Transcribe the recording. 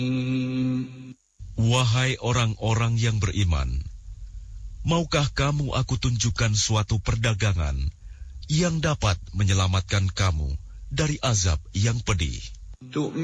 Wahai orang-orang yang beriman, maukah kamu aku tunjukkan suatu perdagangan yang dapat menyelamatkan kamu dari azab yang pedih?